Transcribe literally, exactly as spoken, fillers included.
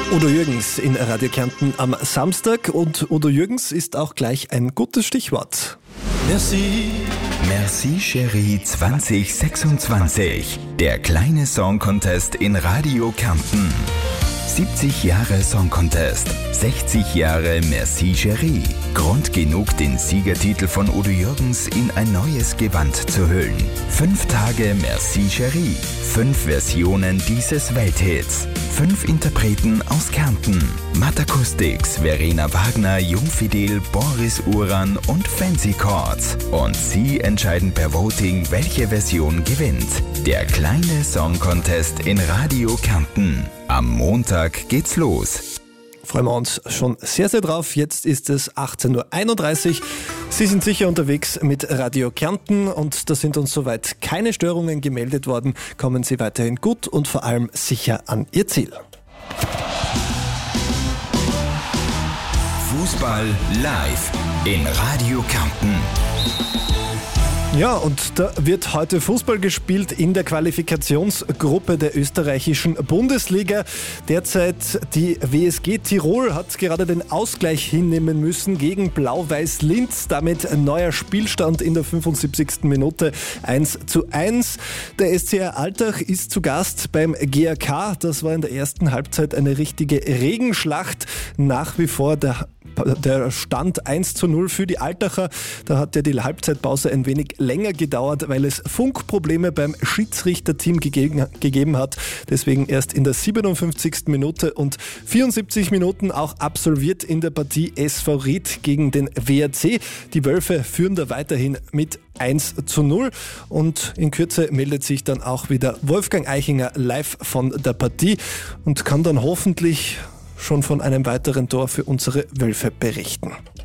Udo Jürgens in Radio Kärnten am Samstag und Udo Jürgens ist auch gleich ein gutes Stichwort. Merci. Merci Chérie zwanzig sechsundzwanzig. Der kleine Song Contest in Radio Kärnten. siebzig Jahre Song Contest, sechzig Jahre Merci Chérie. Grund genug, den Siegertitel von Udo Jürgens in ein neues Gewand zu hüllen. Fünf Tage Merci Chérie. Fünf Versionen dieses Welthits. Fünf Interpreten aus Kärnten. Matt Acoustics, Verena Wagner, Jungfidel, Boris Uran und Fancy Chords. Und Sie entscheiden per Voting, welche Version gewinnt. Der kleine Song Contest in Radio Kärnten. Am Montag geht's los. Freuen wir uns schon sehr, sehr drauf. Jetzt ist es achtzehn Uhr einunddreißig. Sie sind sicher unterwegs mit Radio Kärnten und da sind uns soweit keine Störungen gemeldet worden. Kommen Sie weiterhin gut und vor allem sicher an Ihr Ziel. Fußball live in Radio Kärnten. Ja, und da wird heute Fußball gespielt in der Qualifikationsgruppe der österreichischen Bundesliga. Derzeit die W S G Tirol hat gerade den Ausgleich hinnehmen müssen gegen Blau-Weiß Linz. Damit ein neuer Spielstand in der fünfundsiebzigsten Minute eins zu eins. Der S C R Altach ist zu Gast beim G A K. Das war in der ersten Halbzeit eine richtige Regenschlacht. Nach wie vor der Der Stand eins zu null für die Altacher. Da hat ja die Halbzeitpause ein wenig länger gedauert, weil es Funkprobleme beim Schiedsrichterteam gegeben, gegeben hat. Deswegen erst in der siebenundfünfzigsten Minute und vierundsiebzig Minuten auch absolviert in der Partie S V Ried gegen den W R C. Die Wölfe führen da weiterhin mit eins zu null und in Kürze meldet sich dann auch wieder Wolfgang Eichinger live von der Partie und kann dann hoffentlich schon von einem weiteren Tor für unsere Wölfe berichten.